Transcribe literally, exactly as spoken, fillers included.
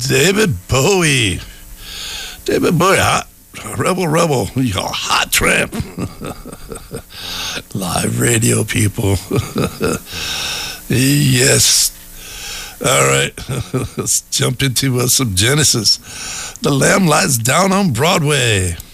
David Bowie. David Bowie, hot, rebel, rebel, you know, hot tramp. Live radio, people. Yes. All right, let's jump into uh, some Genesis. The Lamb Lies Down on Broadway.